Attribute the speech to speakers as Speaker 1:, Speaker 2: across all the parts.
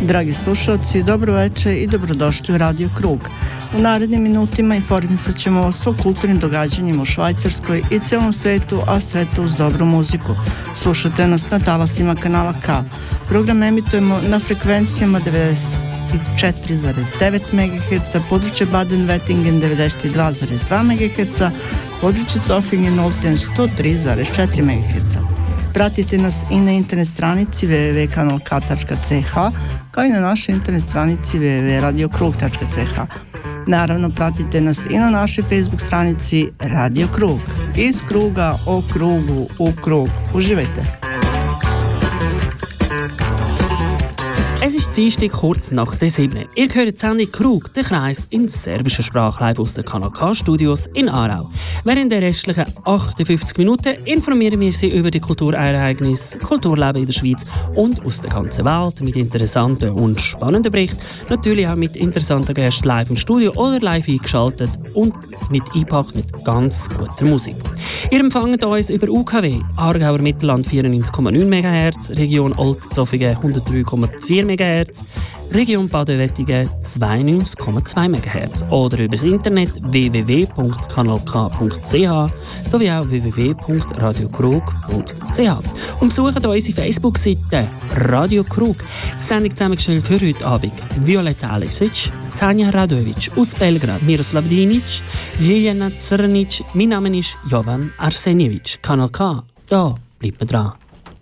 Speaker 1: Dragi slušalci, dobro večer i dobrodošli u Radio Krug. U narednim minutima informisat ćemo vas o kulturnim događanjima u Švajcarskoj i cijelom svetu, a sve to uz dobru muziku. Slušate nas na talasima kanala K. Program emitujemo na frekvencijama 94,9 MHz, područje Baden-Wettingen 92,2 MHz, područje Zofingen-Olten 103,4 MHz. Pratite nas i na internet stranici www.kanalk.ch, kao i na našoj internet stranici www.radiokrug.ch. Naravno, pratite nas i na našoj Facebook stranici Radio Krug. Iz kruga o krugu u krug. Uživajte!
Speaker 2: Es ist Dienstag kurz nach der 7. Ihr hört die Sendung Krug, der Kreis in serbischer Sprache live aus den KNK-Studios in Aarau. Während der restlichen 58 Minuten informieren wir Sie über die Kulturereignisse, Kulturleben in der Schweiz und aus der ganzen Welt mit interessanten und spannenden Berichten. Natürlich auch mit interessanten Gästen live im Studio oder live eingeschaltet und mit eingepackt mit ganz guter Musik. Ihr empfangt uns über UKW, Aargauer Mittelland 94,9 MHz, Region Olten-Zofingen 103,4 MHz, Region Baden-Wettingen 92,2 MHz oder über das Internet www.kanalk.ch sowie auch www.radiokrug.ch. Und besucht unsere Facebook-Seite Radio Krug. Sendung zusammengestellt für heute Abend Violeta Alesic, Tanja Radojevic aus Belgrad, Miroslav Dinic, Ljiljana Crnic, mein Name ist Jovan Arsenjević. Kanal K, da bleibt man dran.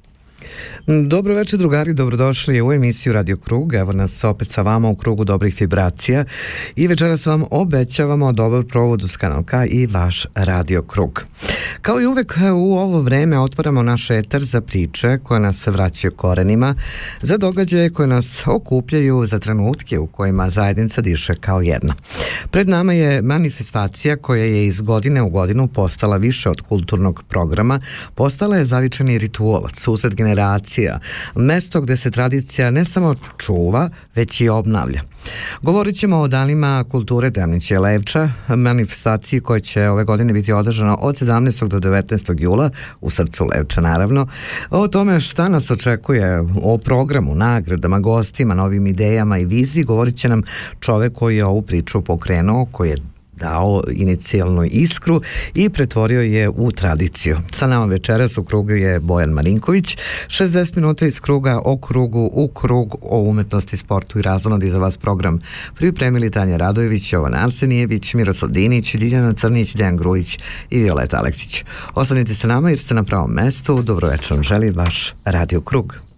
Speaker 3: Dobro večer drugari, dobrodošli u emisiju Radio Krug. Evo nas opet sa vama u krugu dobrih vibracija i večeras vam obećavamo dobar provod uz Kanal K i vaš Radio Krug. Kao i uvek u ovo vreme otvaramo naš etar za priče koje nas vraćaju korenima, za događaje koje nas okupljaju, za trenutke u kojima zajednica diše kao jedno. Pred nama je manifestacija koja je iz godine u godinu postala više od kulturnog programa, postala je zavičani ritual, susret generacija, mesto gde se tradicija ne samo čuva, već i obnavlja. Govorit ćemo o danima kulture Demniće Levča, manifestaciji koja će ove godine biti održana od 17. do 19. jula u srcu Levča naravno. O tome šta nas očekuje, o programu, nagradama, gostima, novim idejama i viziji govorit će nam čovek koji je ovu priču pokrenuo, koji je dao inicijalnu iskru i pretvorio je u tradiciju. Sa nama večeras u krugu je Bojan Marinković. 60 minuta iz kruga o krugu u krug, o umetnosti, sportu i razonodi za vas program pripremili Tanja Radojević, Jovan Arsenijević, Miroslav Dinić, Ljiljana Crnić, Dejan Grujić i Violeta Aleksić. Ostanite sa nama jer ste na pravom mestu. Dobro večer vam želi vaš Radio Krug.